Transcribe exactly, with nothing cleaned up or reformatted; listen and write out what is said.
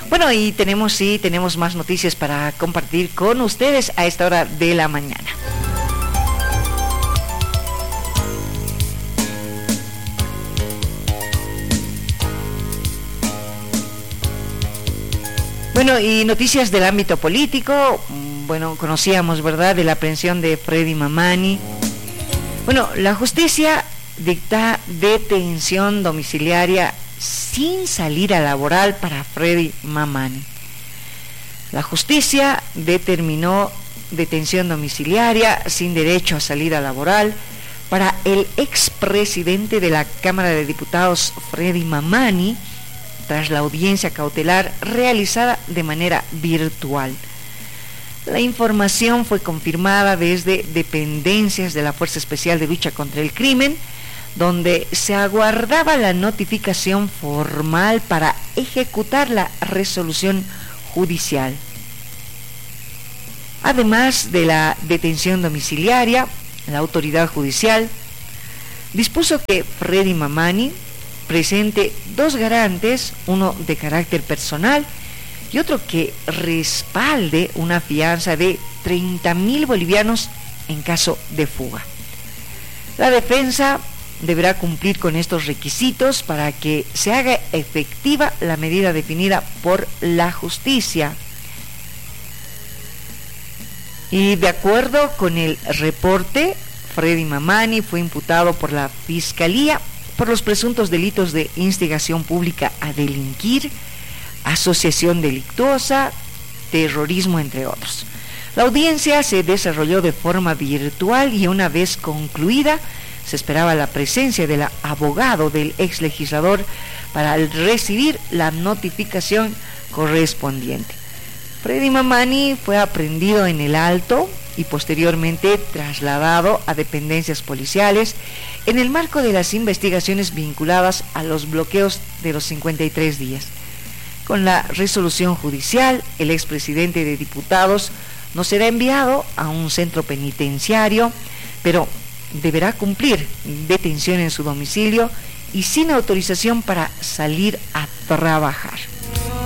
Bueno, y tenemos, sí, tenemos más noticias para compartir con ustedes a esta hora de la mañana. Bueno, y noticias del ámbito político. Bueno, conocíamos, ¿verdad?, de la aprehensión de Freddy Mamani. Bueno, la justicia dicta detención domiciliaria sin salida laboral para Freddy Mamani. La justicia determinó detención domiciliaria sin derecho a salida laboral para el expresidente de la Cámara de Diputados, Freddy Mamani, tras la audiencia cautelar realizada de manera virtual. La información fue confirmada desde dependencias de la Fuerza Especial de Lucha contra el Crimen, donde se aguardaba la notificación formal para ejecutar la resolución judicial. Además de la detención domiciliaria, la autoridad judicial dispuso que Freddy Mamani presente dos garantes, uno de carácter personal y otro que respalde una fianza de treinta mil bolivianos en caso de fuga. La defensa deberá cumplir con estos requisitos para que se haga efectiva la medida definida por la justicia. Y de acuerdo con el reporte, Freddy Mamani fue imputado por la Fiscalía por los presuntos delitos de instigación pública a delinquir, asociación delictuosa, terrorismo, entre otros. La audiencia se desarrolló de forma virtual y una vez concluida, se esperaba la presencia del abogado del ex legislador para recibir la notificación correspondiente. Freddy Mamani fue aprehendido en el Alto y posteriormente trasladado a dependencias policiales en el marco de las investigaciones vinculadas a los bloqueos de los cincuenta y tres días. Con la resolución judicial, el expresidente de diputados no será enviado a un centro penitenciario, pero deberá cumplir detención en su domicilio y sin autorización para salir a trabajar.